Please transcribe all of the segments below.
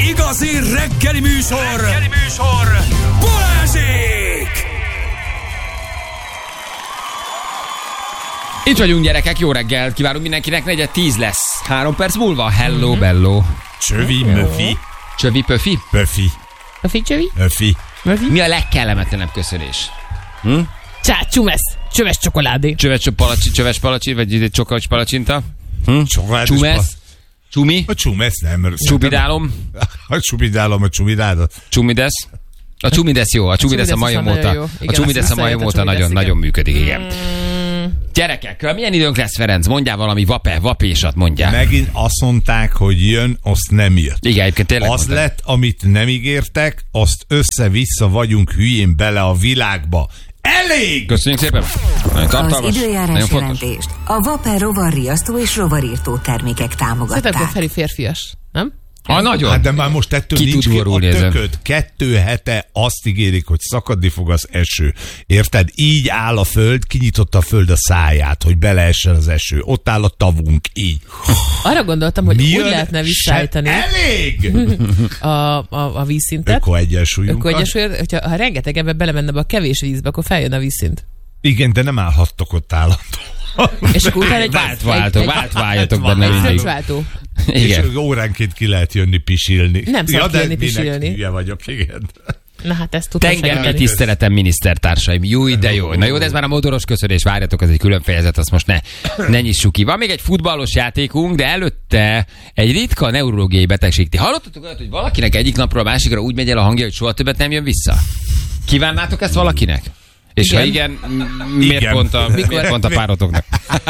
igazi reggeli műsor, Balázsék! Itt vagyunk, gyerekek, jó reggelt kívánunk mindenkinek, 9:10 lesz. 3 perc múlva, hello, bello. Csövi, möfi. Csövi, pöfi? Pöfi. Pöfi, csövi? Möfi. Mi a legkellemetlenebb köszönés? Csöves csokoládé. Csöves palacsi, vagy csokolács palacsinta? Csumesz. Csumi? A csumesz nem. Csubidálom? A csubidálom, a csumidálom. Csumidesz? A csumidesz jó, a csumidesz a majom óta. A csumidesz a majom óta nagyon működik, igen. Gyerekek, milyen időnk lesz, Ferenc? Mondjál valami vapésat, mondjál. Megint azt mondták, hogy jön, azt nem jött. Igen, egyébként tényleg az mondták. lett, amit nem ígértek, azt össze-vissza vagyunk hülyén bele a világba. Elég! Köszönjük szépen. Nagyon tartalmas, Az időjárás nagyon fontos. jelentést a Vaper rovarriasztó és rovarírtó termékek támogatták. Szerintem Feri férfias, nem? Nagyon. Hát de már most ettől Ki nincs tud borulni a ezen? tököd. 2 hete azt ígérik, hogy szakadni fog az eső. Érted? Így áll a föld, kinyitotta a föld a száját, hogy beleessen az eső. Ott áll a tavunk, így. Arra gondoltam, hogy Mi úgy jön? lehetne visszaállítani Elég! a vízszintet. Ökoegyensúlyunkat. Hogyha ha rengeteg ember belemenne be a kevés vízbe, akkor feljön a vízszint. Igen, de nem állhattok ott állandóan. És akkor utána egy Váltváljatok benne. szöcsváltó. Igen. És óránként ki lehet jönni pisilni. Nem szabad kijönni minek pisilni. hülye vagyok, igen. Na hát ezt tudtam Tengermély segíteni. tiszteletem, minisztertársaim. Jó, de jó. Na jó, de ez már a modoros köszönés, várjatok, ez egy külön fejezet, azt most ne nyissuk ki. Van még egy futballos játékunk, de előtte egy ritka neurológiai betegség. Ti hallottatok olyat, hogy valakinek egyik napról a másikra úgy megy el a hangja, hogy soha többet nem jön vissza? Kívánnátok ezt valakinek? És Igen. ha igen, miért Igen. pont a párotoknak?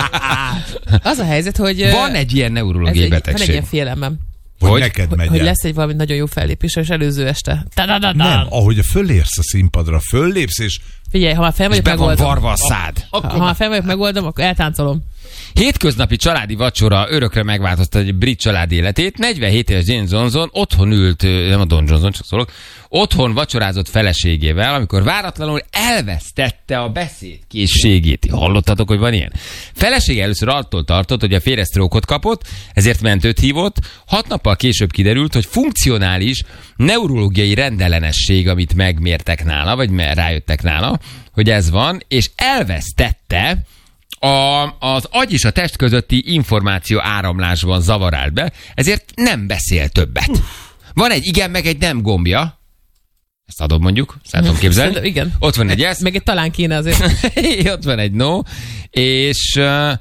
Az a helyzet, hogy... Van egy ilyen neurológiai van egy betegség. ilyen félelmem, Hogy neked megy hogy el. lesz egy valami nagyon jó fellépés, és előző este. Nem, ahogy fölérsz a színpadra, föllépsz, és Figyelj, ha már fel És vagyok, be van megoldom. varva a szád. Ha már fel vagyok, megoldom, akkor eltáncolom. Hétköznapi családi vacsora örökre megváltoztatta egy brit család életét. 47 éves James Johnson otthon ült, nem a Don Johnson, csak szólok, otthon vacsorázott feleségével, amikor váratlanul elvesztette a beszédkészségét. Hallottatok, hogy van ilyen? Felesége először attól tartott, hogy a férje sztrókot kapott, ezért mentőt hívott. 6 nappal később kiderült, hogy funkcionális neurológiai rendellenesség, amit megmértek nála, vagy rájöttek nála, hogy ez van, és elvesztette az agy és a test közötti információ áramlásban zavar állt be, ezért nem beszél többet. Van egy igen, meg egy nem gombja. Ezt adom mondjuk, szeretom képzelni. Szerintem igen. Ott van egy yes. Meg egy talán kéne azért. Ott van egy no. És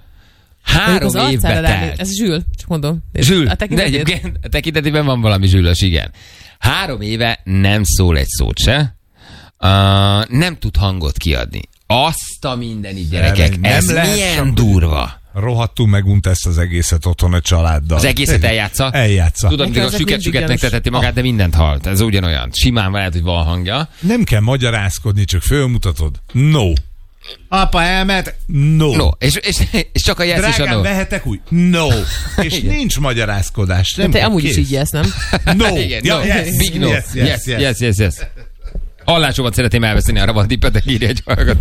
3 Az évbe arcára ránéz. telt. Ez Zsül, csak mondom. Zsül, A de tekintetét? egyébként a tekintetében van valami zsülös, igen. 3 éve nem szól egy szót se. Nem tud hangot kiadni. Azt a mindenit, gyerekek. Nem Ez lehet milyen sem- durva. rohadtul megunta ezt az egészet otthon a családdal. Az egészet eljátsza? Eljátsza. Tudod, Nekem mikor ezek mindig süket gyanús. megteteti magát, de mindent halt. Ez ugyanolyan. Simán lehet, hogy van hangja. Nem kell magyarázkodni, csak fölmutatod. No. Apa elment? No. No, és csak a yes és a Drágám, no. vehetek úgy? No. És Igen. nincs magyarázkodás. Nem Te kell, amúgy is kész. így jelsz, nem? No. Igen, Ja, no. yes, Big no. yes. Hallásomat szeretném elveszteni, arra van tippet, írja egy hallgató.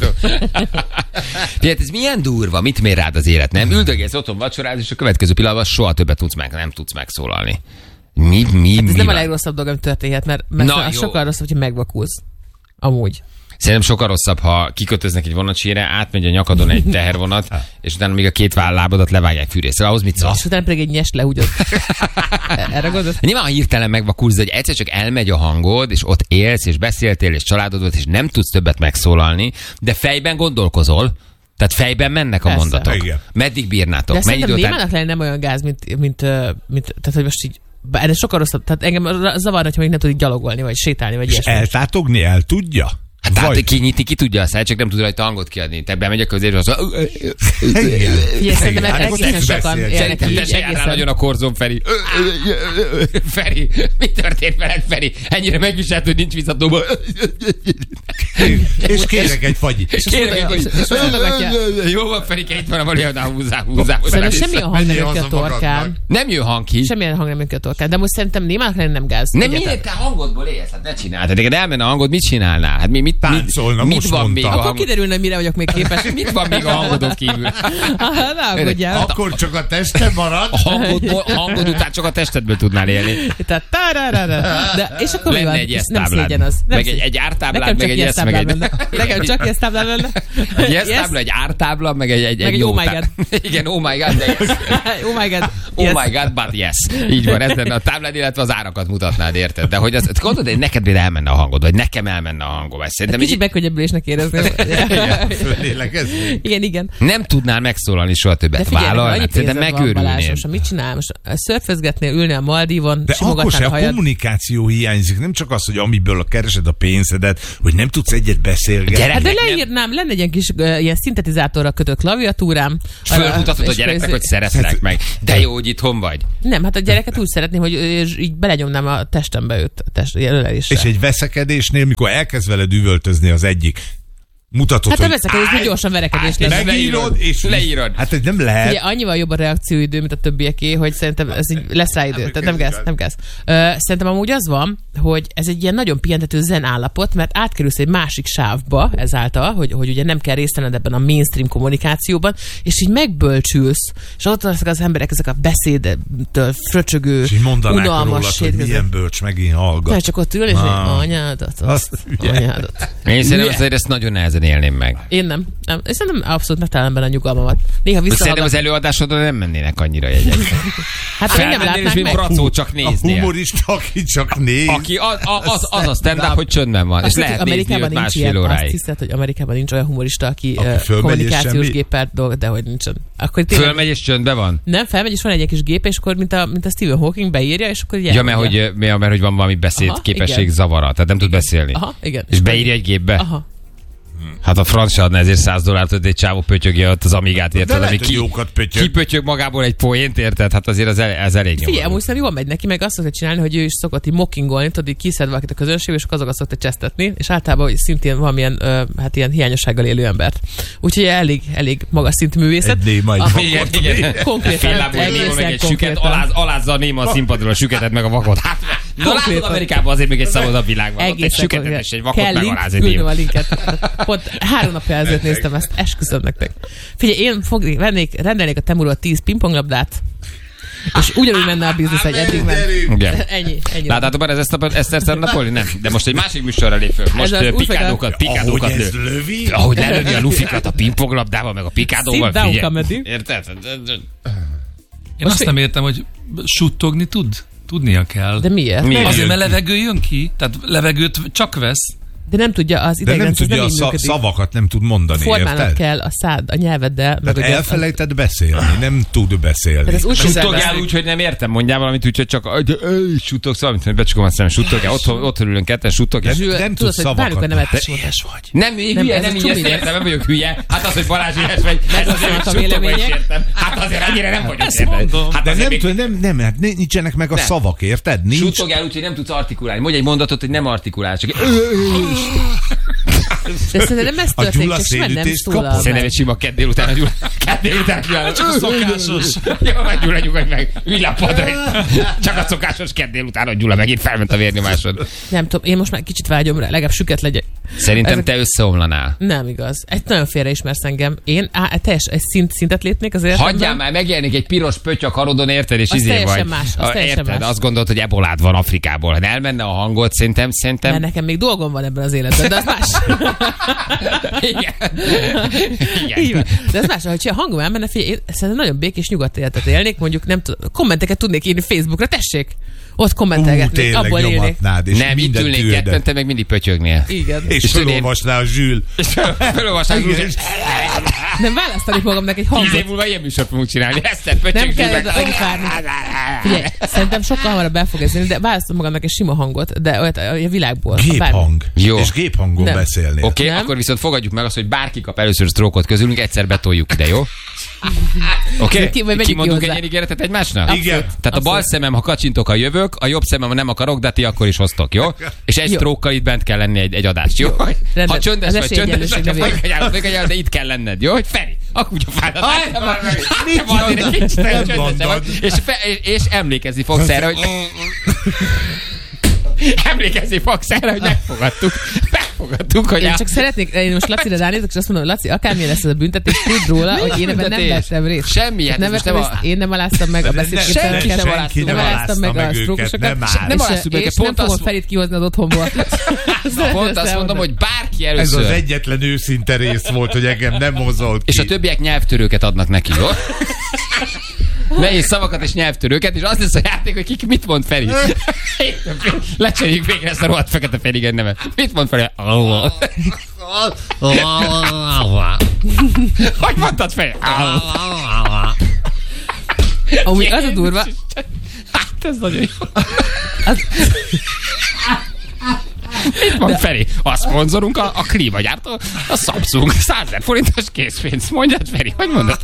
Tehát ez milyen durva, mit mér rád az élet, nem? Üldögélsz otthon vacsoráz, és a következő pillanatban soha többet nem tudsz megszólalni. Mi Ez nem a van? legrosszabb dolog, ami történhet, mert Na, az jó. sokkal rosszabb, hogyha megvakulsz. Amúgy. Szerintem sokkal rosszabb, ha kikötöznek egy vonatsére, átmegy a nyakadon egy tehervonat, és utána még a 2 lábadat levágják fűrészre. Ahhoz mit szólsz? És utána pedig egy nyest lehúgyod. Erre gondolsz? Nyilván, ha hirtelen megvakulsz, de hogy egyszer csak elmegy a hangod, és ott élsz, és beszéltél, és családod volt, és nem tudsz többet megszólalni, de fejben gondolkozol, tehát fejben mennek a Persze. mondatok. Igen. Meddig bírnátok? De Mennyi szerintem idő után... némának lenni nem olyan gáz, mint tehát, hogy most így, de sokkal rosszabb. Tehát engem zavarna, hogy még nem tud így gyalogolni, vagy sétálni, vagy És ilyesmi. eltátogni el tudja? Hát tehát Vagy- kinyitni, ki tudja a száj, csak nem tud rajta hangot kiadni. Te bemegy a közérbe, az... Figyelj, szerintem Hát egészen akkor sokan beszél. élnek Te így, se járnál egészen. nagyon a korzon, Feri. Feri, mi történt veled, Feri? Ennyire megviselt, hogy nincs visszatóba. És kérek egy fagyit. Kérek, hogy és oda megye. jó van, Ferike, itt van a Mariana, húzzá. Szerintem semmilyen hang nem jön ki a torkán. Nem jön hang ki. Semmilyen hang nem jön ki a torkán. De most szerintem némának lenni nem gáz. Nem, miért te hangodból élsz? Hát ne csináltad. Neked elmenne a hangod, mit csinálnál? Hát mit Táncolna, mit most van még a mondtam. Akkor hangod? kiderülne, hogy mire vagyok még képes. Mit van még a hangodon kívül? Ne aggódjál. Akkor csak a testem marad. A hangod után csak a testedből tudnál élni. Tehát de és akkor mi Lenne van? egy Nem esztáblád. szégyen az. Nem Meg szégyen. egy ártáblád, Nekem meg csak egy esztáblád lenne. Nekem csak esztáblád lenne. Egy esztábla, egy ártábla, meg egy egy jó oh my tá- Igen, oh my god, de yes. Oh my god. Oh my god, but yes. Így van, ez lenne a táblád, illetve az árakat mutatnád, érted? De hogy azt gondolod, hogy neked például elmenne a hangod, vagy nekem elmenne a hangom. Ezt szerintem Kicsit így megkönnyebbülésnek érezném. Fölélekezni. Igen. nem tudnál megszólalni soha De többet. figyelj, annyi Vállalnád, szerintem pénzed van, megőrülnél. Balázs, most mit csinál? Most szörfözgetnél, ülnél a Maldívon, De akkor simogatnád se a a hajad. kommunikáció hiányzik, nem csak az, hogy amiből keresed a pénzedet, hogy nem tudsz egyet beszélgetni. Gyere. Hát de Nem. leírnám, lenne egy ilyen kis ilyen szintetizátorra kötött klaviatúrám. És fölmutatod a És gyereknek, közé- hogy szeretlek meg. De jó, hogy itthon vagy. Nem, hát a gyereket úgy szeretném, hogy így belenyomnám a testembe őt, a jelölésre. És egy veszekedésnél, mikor elkezd veled üvöltözni az egyik, mutatod, Hát a hogy veszekedésnél gyorsan verekedés lesz. megírod, és leírod. Hát ez nem lehet. Ugye annyival jobb a reakcióidő, mint a többieké, hogy szerintem ez így lesz rá idő. Tehát nem gáz, nem gáz. Szerintem amúgy az van, hogy ez egy ilyen nagyon pihentető zen állapot, mert átkerülsz egy másik sávba ezáltal, hogy ugye nem kell részt venned ebben a mainstream kommunikációban, és így megbölcsülsz, és ott lesznek az emberek ezek a beszédtől fröcsögő, És így mondanák unalmas rólad, hogy milyen bölcs, megint hallgat. Tehát csak ott ül, és Ah. anyádat, Azt ugye. anyádat. Én szerintem azért ezt nagyon nehezen élném meg. Én nem. Én szerintem abszolút megtalálom benne a nyugalmamat. Néha Szerintem visszahallgatom. az előadásodon nem mennének annyira jegyek. Hát én nem Felmennél, és látnánk mint meg. Bracó csak A néznél. humorista, aki csak néz. Aki az a stand-up, hogy csöndben van, és Azt lehet hiszem, nézni Amerikában őt nincs másfél ilyen. Azt óráig. hiszed, hogy Amerikában nincs olyan humorista, aki fölmegy és kommunikációs semmi? géppel dolg, de hogy nincsen. Akkor tényleg Fölmegy és csöndben van? nem felmegy, és van egy kis gép, és akkor mint a Stephen Hawking beírja, és akkor így Ja, mert elmondja. hogy van valami beszédképesség igen. zavara, tehát nem tud beszélni. Aha, igen. És beírja egy gépbe? Aha. Hát a franc se adna ezért $100, hogy egy csávó pötyögje ott az Amigát, De érted? lehet, Ami hogy jókat pötyög. kipötyög magából egy poént, érted? Hát azért az elég Figyelj, nyomorú. amúgy szerintem jól megy neki, meg azt szokta csinálni, hogy ő is szokott így mockingolni, tudod, így kiszed valakit a közönség, és azokat szokta csesztetni, és általában hogy szintén valamilyen hát ilyen hiányossággal élő embert. Úgyhogy elég magas szintű művészet. Egy néma, egy Aha. Igen, igen. Konkrétan, Féllábú egy néma, meg egészen egy süket, konkrétan. alázza a néma a színpadról a süketet, meg a vakot. Hát, na látod, Konkrétan. Amerikában azért még egy szabadabb világ van. Ott egy Egészen süketet konkrét. és egy vakot Kell link, megaláz egy küldöm néma. a linket. Pont 3 napja ezelőtt néztem ezt, esküszöm nektek. Figyelj, én rendelnék a Temurról 10 pingponglabdát, és ugyanúgy menne a biznisz, egy eddig ment. Igen. Ennyi. Láttátok már ezt Eszter Napoli? Nem. De most egy másik műsorra lép föl. Most Ez az új pikádókat Ahogy ez lő. lövi. Ahogy lelövi a lufikat a pingponglabdával, meg a pikádóval. Sit down, Figyelj. comedy. Érted? Én azt nem értem, hogy suttogni tudnia kell. De miért? Miért? Azért, mert levegő jön ki, tehát levegőt csak vesz. De nem tudja, az De nem idegrendszer tudja, nem a így működik. szavakat nem tud mondani, Formálnod érted? kell a szád, a nyelveddel. meg Tehát ugye- elfelejtett beszélni, nem tud beszélni. Tehát ez úgy Suttogál szervezték. úgy, hogy nem értem, mondjál valamit, úgyhogy csak suttogsz valamit, hogy becsukom a szemem, suttogjál, otthon ülünk ketten, suttogjál. Nem Zsül, tudsz tudod, hogy szavakat. bármikor nem De ettes ilyes vagy. Nem, hülye, ez nem a így csumi ezt lesz. értem, nem vagyok hülye. Hát az, hogy Balázs ilyes vagy, ez azért, Megvolt hogy a suttogva is véleménye. értem. Hát azért annyira nem vagyok Ezt érted. mondom. Hát De azért nem, még nem, hát nincsenek meg a Nem. szavak, érted? Nincs. suttogjál úgy, hogy nem tudsz artikulálni. Mondj egy mondatot, hogy nem artikulálsz, csak De szerintem nem ez A történik, Gyula csak simán nem szédütést szólal kapott? szerintem meg. egy sima kedd délután a Gyula. Kedd délután Gyula. Csak a szokásos. Jó, meg Gyula, nyugodj meg. Ülj le a padra. Csak a szokásos kedd délután a Gyula megint felment a vérnyomásod. Nem tudom, én most már kicsit vágyom rá, legalább süket legyek. Szerintem Ezek- te összeomlanál. Nem igaz. Egy nagyon félreismersz engem. Én egy szintet lépnék az életemben. Hagyjál már, megjelenik egy piros pötty a karodon, érted, és Az izé teljesen vagy. más, az teljesen Érted, más. azt gondolod, hogy ebolád van Afrikából. Ha elmenne a hangot, szerintem... Mert nekem még dolgom van ebben az életben, de az más. Igen. Így van. De ez más, hogyha a hangom elmenne, figyelj, én szerintem nagyon békés, nyugodt életet élnék, mondjuk nem tudom, kommenteket tudnék írni Facebookra, tessék, ott kommentelgetnék, Tényleg abból élnék. nyomatnád, és Nem, itt mindent ülnék tűrnéd. ketten, te meg mindig pötyögnél. Igen. És És tudod, felolvasná a Zsül. Felolvasnál, Igen. Nem választani magamnak egy 10 év hangot. múlva ilyen műsort fogunk csinálni. Eszter, pötyög, Nem kell zsüveg. annyit várni. Figyelj, szerintem sokkal hamarabb el fog ez jönni, de választom magamnak egy sima hangot, de olyat a világból. Géphang. Jó. És géphangon Nem. beszélnél. Oké, Nem? akkor viszont fogadjuk meg azt, hogy bárki kap először sztrókot közülünk, egyszer betoljuk ide, jó? Oké? Ki- vagy menjünk Kimondunk ki egy hozzá. ilyen ígéretet egymásnak? Igen. Tehát a bal szemem, ha kacsintok, a jövök, a jobb szemem, ha nem akarok, de ti akkor is hoztok, jó? És egy Jó. sztrókkal itt bent kell lenni egy adást, jó? Rendben. Ha csöndes Az vagy, csöndes esélyegyenlőség vagy, nevében. megegyálod, de itt kell lenned, jó? Hogy Feri, akkor ugye fáradt. Nem mondod. És emlékezni fogsz erre, hogy... Emlékezni fogsz erre, hogy megfogadtuk, hogy... Én csak szeretnék, én most Lacira ránézek, és azt mondom, Laci, akármilyen lesz ez a büntetés, tudd róla, hogy én ebben nem büntetés? vettem részt. Semmi, hát nem ez vettem most részt, én nem aláztam meg a beszédképteleneket, senki nem alázta meg a őket, sztrókusokat, nem áll. Nem aláztuk meg, és pont nem fogom azt- Ferit kihozni az otthonból. Pont azt mondom, hogy bárki Ez először... az egyetlen őszinte rész volt, hogy engem nem mozolt ki. És a többiek nyelvtörőket adnak neki, jó? Nehéz szavakat és nyelvtörőket, és az lesz a játék, hogy kik mit mond Feri. Lecseréljük végre ezt a rohadt fekete Ferigen nevet. Mit mond Feri? Hogy mondtad Feri? Amúgy az a durva, Hát ez nagyon jó. Mit mond Feri? A szponzorunk a klímagyártó, a Samsung. 100 000 forintos készpénz. Mondjad Feri, hogy mondod?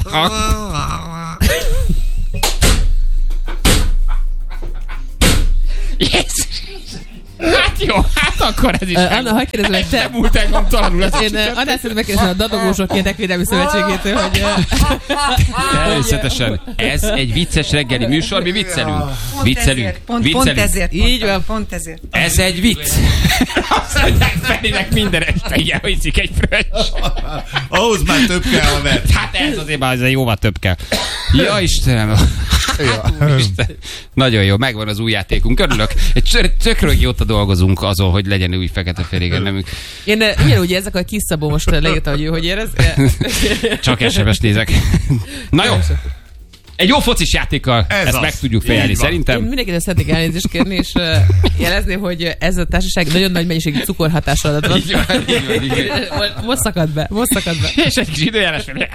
Jézus! Hát jó, hát akkor ez is Anna, hagyj kérdezem, hogy te... nem múlt elgondtalanul ez a Én annál szeretném megkérdezni a Dadogósok Érdekvédelmi Szövetségétől, hogy... Természetesen. Ez egy vicces reggeli műsor, mi viccelünk. Viccelünk. Pont ezért. Így van. Pont ezért. Ez egy vicc. Azt mondják Ferinek minden este, igen, hogy iszik egy fröccs. Ahhoz már több kell a vet. Hát ez azért már azért jóval több kell. Ja Istenem. Úristen. Nagyon jó, megvan az új játékunk. Örülök. Egy tökről óta dolgozunk azon, hogy legyen új fekete Ferigen nemünk. Én ugyanúgy érzek, hogy Kis Szabó most leírta, hogy ő hogy érez. Csak SMS nézek. Na jó. Egy jó focis játékkal Ez ezt az. meg tudjuk Így fejelni, van. szerintem. Én mindenkitől szeretnék elnézést kérni, és jelezni, hogy ez a társaság nagyon nagy mennyiségű cukorhatásra adott van. Így van, így van, így van. Most szakad be. És egy kis időjárás felé.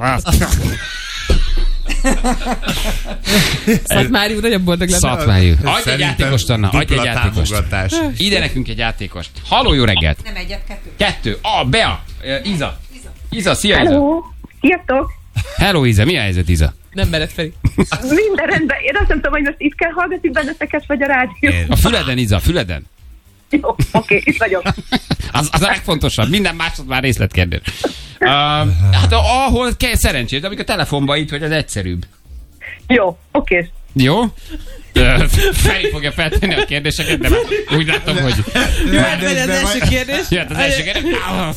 Szatmári úr nagyon boldog lenne. Szatmári. Adj egy Szerintem játékost, Anna, adj egy dupla játékost. támogatás. Ide nekünk egy játékost. Halló, jó reggelt. Nem egyet, kettő. 2. Bea. Iza. Iza, szia Iza. Hello, sziasztok! Hello Iza, mi a helyzet Iza? Nem mered Feri. Minden rendben. Én azt nem tudom, hogy most itt kell hallgatni benneteket, vagy a rádió. A füleden Iza, a füleden. Jó, oké, itt vagyok. Az a legfontosabb. Minden másod már részletkérdés. Hát ahol kell szerencsét, amik a telefonban itt, vagy az egyszerűbb. Jó, oké. Jó? Feri fogja feltenni a kérdéseket, de már úgy látom, hogy... Jöhet Feri az első kérdés. Jöhet az első kérdés.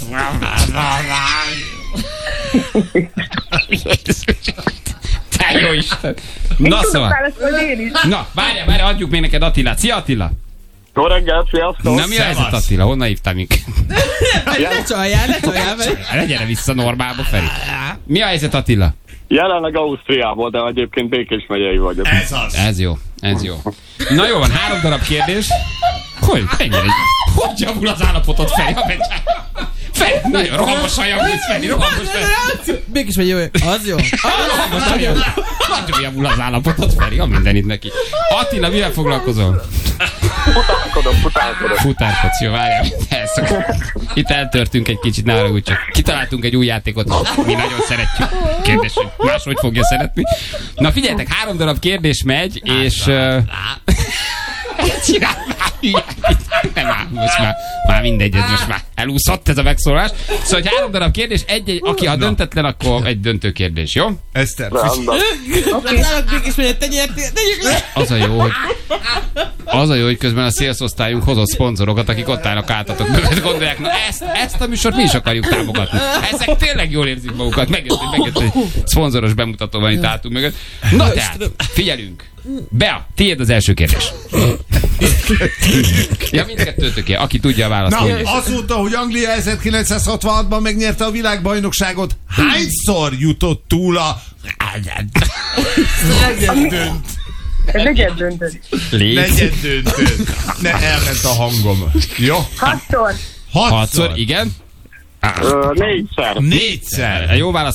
Te jó Isten! Na Tudok szóval. válaszolni én is. Na, várjál, adjuk még neked Attilát. Szia Attila! Jó reggelt, sziasztok! Na mi a helyzet Attila? Honnan hívtál minket? Ne csaljál. Ne gyere vissza normálba, Feri. Mi a helyzet Attila? Jelenleg Ausztriából, de egyébként Békés megyei vagyok. Ez az. Ez jó, ez jó. Na jó van, 3 darab kérdés. Hogy javul az állapotod, Feri? Feri, nagyon rohamosan javulsz, Feri, rohamosan. Mégis vagy jó. Az jó. Nagyon javul az állapotod, Feri, a mindenit neki. Attila, mivel foglalkozol? Futárkodok. Futárkodsz, jó, várjál. Itt eltörtünk egy kicsit, ne haragudj csak. Kitaláltunk egy új játékot, mi nagyon szeretjük. Kérdés, hogy máshogy fogja szeretni. Na figyeljetek, 3 darab kérdés megy, és... Csinál már, nem áll, most már mindegy, ez most már elúszott ez a megszólás. Szóval, hogy 3 darab kérdés, aki ha döntetlen, akkor egy döntő kérdés, jó? Eszter, Nálad mégis vagy, te nyertél. Tegyük le. Az a jó, hogy közben a sales osztályunk hozott szponzorokat, akik ott állnak átatok mögött, gondolják, na ezt a műsort mi is akarjuk támogatni. Ezek tényleg jól érzik magukat, megjött egy szponzoros bemutató van itt átunk mögött. Na tehát, figyelünk. Bea, tiéd az első kérdés. Ja, mindkettőtöké, aki tudja a választ. Na, azóta, hogy Anglia 1966-ban megnyerte a világbajnokságot, hányszor jutott túl a... Negyed döntő. Negyed döntő. Ne, elment a hangom. Jó? 6-szor. 6-szor, igen. 4-szer. 4-szer. Jó válasz.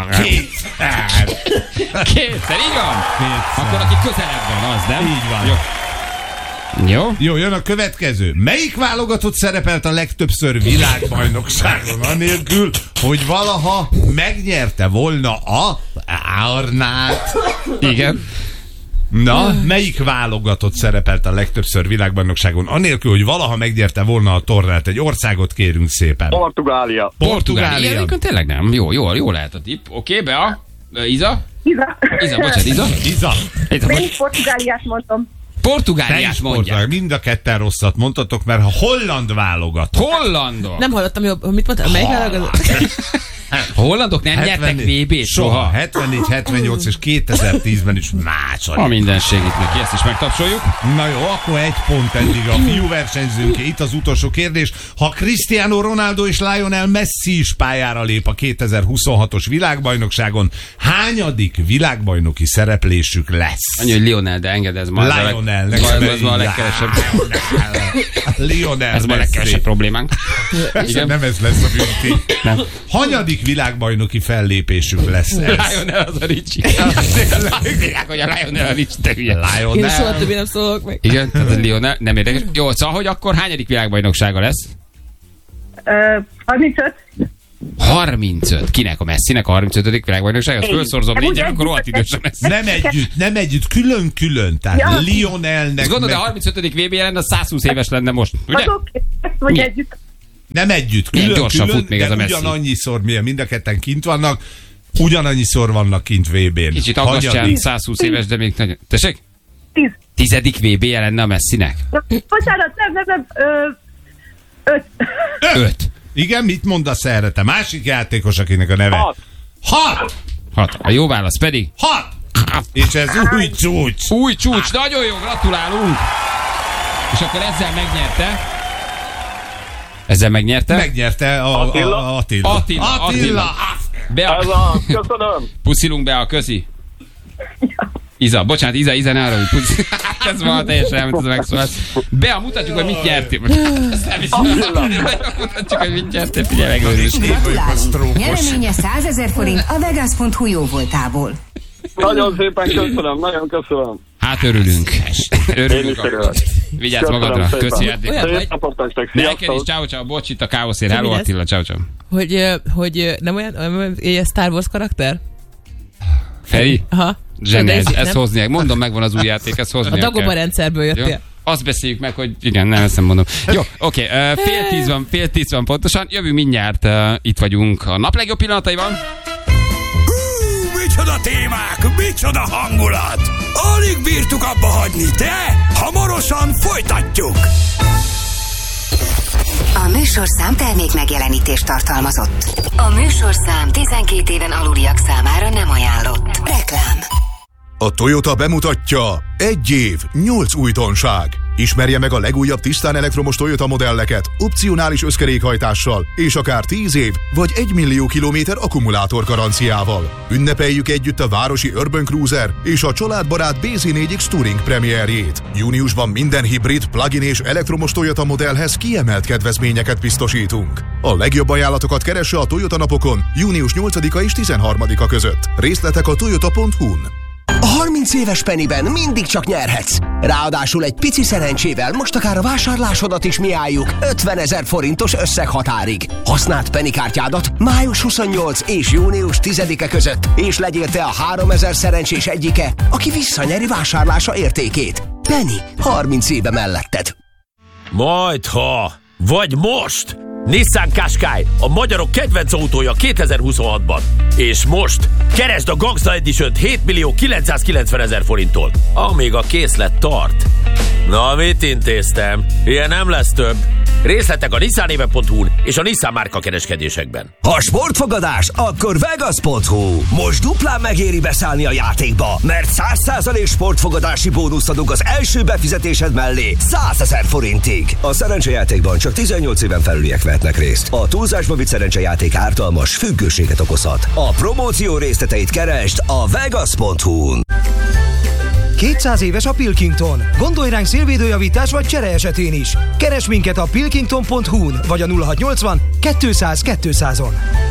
2-szer, így van? Akkor aki közelebb van, az, nem? Így van. Jó. Jó. Jó, jön a következő. Melyik válogatott szerepelt a legtöbbször világbajnokságon, anélkül, hogy valaha megnyerte volna a Arnát. Igen. Na, melyik válogatott szerepelt a legtöbbször világbajnokságon, anélkül, hogy valaha megnyerte volna a tornát? Egy országot kérünk szépen. Portugália. Portugália. Igen, tényleg nem. Jó lehet a tipp. Oké, Bea? Iza, bocsánat, Iza. Én Portugáliát mondom. Portugáliát mondják. Mind a ketten rosszat mondtatok, mert a holland válogatott. Hollandok. Nem hallottam, mit mondtál? Melyik válogatott? A hollandok nem nyertek VB-t soha. 74, 78 és 2010-ben is más. A mindenségét neki, ezt is megtapsoljuk. Na jó, akkor 1 pont eddig a fiú versenyzőnk. Itt az utolsó kérdés. Ha Cristiano Ronaldo és Lionel Messi is pályára lép a 2026-os világbajnokságon, hányadik világbajnoki szereplésük lesz? Annyi, hogy Lionel, de engedd, ez ma Lionel. a legkevesebb. Lionel ez ma a legkevesebb problémánk. Igen? Nem ez lesz a bünti. Nem. Hanyadik világbajnoki fellépésük lesz ez? Lionel az a Ricsi. Hogy a Lionel a Ricsi, te hülye. Én soha többé nem szólok meg. Igen, tehát a Lionel nem érdekes. Jó, szóval, hogy akkor hányadik világbajnoksága lesz? 35. 35. Kinek? A Messinek a 35. világbajnoksága? Azt felszorzom négyen, akkor rohadt idősen lesz. Nem együtt, külön-külön. Tehát ja. Lionelnek... Azt gondolod, de a 35. VB-je lenne, az 120 éves lenne most, ugye? Azok, vagy együtt. Nem együtt, gyorsan fut még ez a Messi. Ugyanannyiszor, mind a ketten kint vannak, ugyanannyiszor vannak kint VB-n. Kicsit aggasztján, 120 éves, de még nagyon... Tessék? 10. VB-je lenne a Messinek? Bocsánat, nem. 5. Igen, mit mondasz erre? Te másik játékos, akinek a neve? 6. A jó válasz pedig? 6. És ez új csúcs. Új csúcs, nagyon jó, gratulálunk. És akkor ezzel megnyerte? Megnyelte Attila. Bea. Köszönöm. Puszilunk be a közi. Iza, bocsánat, Iza ne arra, hogy puszi. Ez van teljesen elment, ez a megszólás. Bea, mutatjuk, hogy mit nyertél. Mutatjuk, hogy mit nyertél. Figyelj meg, gratulálunk. Nyereménye 100 000 forint a Vegas.hu jó voltából. Nagyon szépen köszönöm, nagyon köszönöm. Hát örülünk. Vigyázz magadra. Köszi játék. Neked is, ciao, bocs, itt a káoszér. Hello Attila, ciao. Hogy nem olyan Star Wars karakter? Feri? Aha. Zseniális, ezt hozniák. Mondom, megvan az új játék, ezt hozniák. A Dagobah rendszerből jöttél. Jó? Azt beszéljük meg, hogy igen, nem, ezt nem mondom. Jó, oké, fél tíz van pontosan. Jövünk mindjárt, itt vagyunk a nap legjobb pillanataiban. Micsoda témák, micsoda hangulat! Alig bírtuk abba hagyni, de hamarosan folytatjuk! A műsorszám termék megjelenítést tartalmazott. A műsorszám 12 éven aluliak számára nem ajánlott. Reklám. A Toyota bemutatja 1 év, 8 újdonság. Ismerje meg a legújabb tisztán elektromos Toyota modelleket, opcionális összkerékhajtással, és akár 10 év, vagy 1 millió kilométer akkumulátor garanciával. Ünnepeljük együtt a városi Urban Cruiser és a családbarát BZ4X Touring premierjét. Júniusban minden hibrid, plug-in és elektromos Toyota modellhez kiemelt kedvezményeket biztosítunk. A legjobb ajánlatokat keresse a Toyota napokon június 8-a és 13-a között. Részletek a toyota.hu-n. A 30 éves Pennyben mindig csak nyerhetsz. Ráadásul egy pici szerencsével most akár a vásárlásodat is mi álljuk 50 000 forintos összeghatárig. Használd Penny kártyádat május 28 és június 10-e között, és legyél te a 3000 szerencsés egyike, aki visszanyeri vásárlása értékét. Penny, 30 éve melletted. Majdha, vagy most! Nissan Qashqai, a magyarok kedvenc autója 2026-ban. És most keresd a Gangsta Edition-t 7.990.000 forinttól, amíg a készlet tart. Na, mit intéztem? Ilyen nem lesz több. Részletek a nissanéve.hu-n és a Nissan márka kereskedésekben. Ha sportfogadás, akkor Vegas.hu. Most duplán megéri beszállni a játékba, mert 100% sportfogadási bónuszt adunk az első befizetésed mellé 100 000 forintig. A szerencsejátékban csak 18 éven felüliek vehetnek részt. A túlzásba vitt szerencsejáték ártalmas, függőséget okozhat. A promóció részleteit keresd a Vegas.hu-n. 200 éves a Pilkington. Gondolj ránk szélvédőjavítás vagy csere esetén is. Keresd minket a pilkington.hu-n vagy a 0680 200 200-on.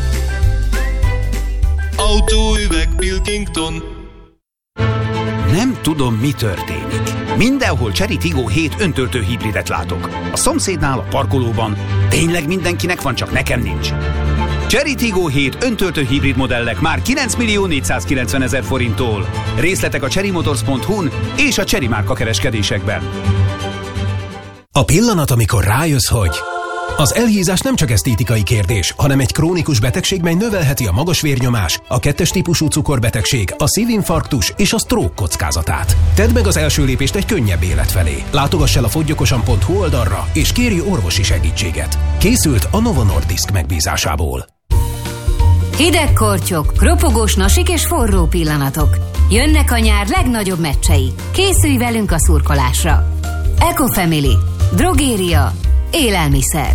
Autóüveg Pilkington. Nem tudom, mi történik. Mindenhol Chery Tiggo 7 öntöltő hibridet látok. A szomszédnál, a parkolóban. Tényleg mindenkinek van, csak nekem nincs. Chery Tiggo 7 öntöltő hibrid modellek már 9.490.000 forinttól. Részletek a cherrymotors.hu-n és a Chery márka kereskedésekben. A pillanat, amikor rájössz, hogy az elhízás nem csak esztétikai kérdés, hanem egy krónikus betegség, mely növelheti a magas vérnyomás, a 2-es típusú cukorbetegség, a szívinfarktus és a stroke kockázatát. Tedd meg az első lépést egy könnyebb élet felé. Látogass el a foggyokosan.hu oldalra, és kérj orvosi segítséget. Készült a Novo Nordisk megbízásából. Hideg kortyok, ropogós nasik és forró pillanatok. Jönnek a nyár legnagyobb meccsei. Készülj velünk a szurkolásra. Ecofamily. Drogéria. Élelmiszer.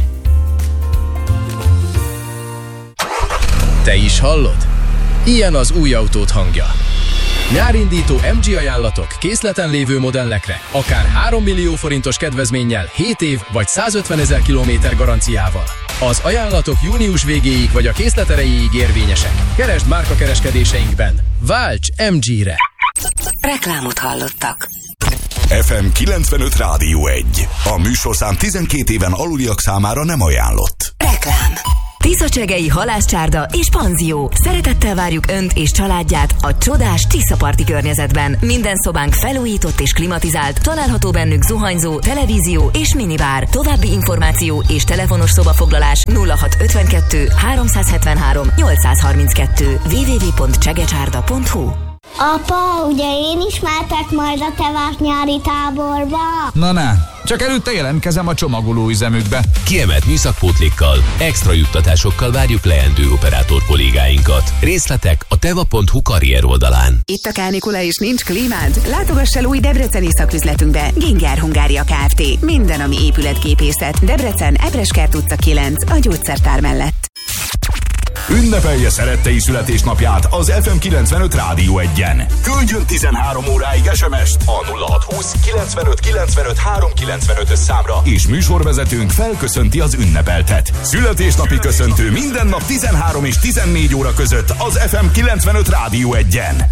Te is hallod? Ilyen az új autód hangja. Nyárindító MG ajánlatok készleten lévő modellekre, akár 3 millió forintos kedvezménnyel, 7 év vagy 150 000 kilométer garanciával. Az ajánlatok június végéig vagy a készlet erejéig érvényesek. Keresd márkakereskedéseinkben. Válts MG-re! Reklámot hallottak. FM 95 Rádió 1. A műsorszám 12 éven aluliak számára nem ajánlott. Reklám. Tiszacsegei halászcsárda és panzió. Szeretettel várjuk Önt és családját a csodás Tiszaparti környezetben. Minden szobánk felújított és klimatizált, található bennük zuhanyzó, televízió és minibár. További információ és telefonos szobafoglalás 0652 373 832 www.csegecsárda.hu. Apa, ugye én is mehetek majd a te várt nyári táborba? Na, csak előtte jelentkezem a csomagoló üzemükbe. Kiemelt műszakpótlékkal, extra juttatásokkal várjuk leendő operátor kollégáinkat. Részletek a teva.hu karrier oldalán. Itt a kánikula és nincs klímád? Látogass el új debreceni szaküzletünkbe. Ginger Hungária Kft. Minden, ami épületgépészet. Debrecen, Ebreskert utca 9, a gyógyszertár mellett. Ünnepelje szerettei születésnapját az FM 95 Rádió 1-en. Küldjön 13 óráig SMS-t a 0620 95 95 395-ös számra, és műsorvezetőnk felköszönti az ünnepeltet. Születésnapi köszöntő minden nap 13 és 14 óra között az FM 95 Rádió 1-en.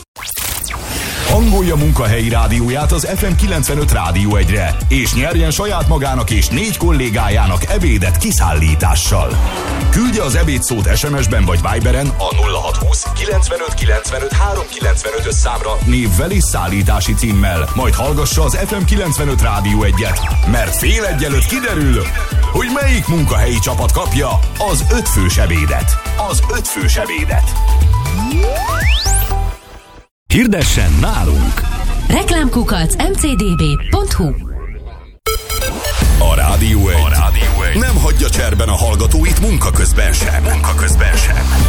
Hangolja munkahelyi rádióját az FM 95 Rádió 1-re, és nyerjen saját magának és 4 kollégájának ebédet kiszállítással. Küldje az ebédszót SMS-ben vagy Viberen a 0620 95 95 395-ös számra névvel és szállítási címmel, majd hallgassa az FM 95 Rádió 1-et, mert fél egy előtt kiderül, hogy melyik munkahelyi csapat kapja az 5 fős ebédet. Az 5 fős ebédet. Hirdessen nálunk! Reklámkukac mcdb.hu. A Rádió 1 nem hagyja cserben a hallgatóit munka közben sem.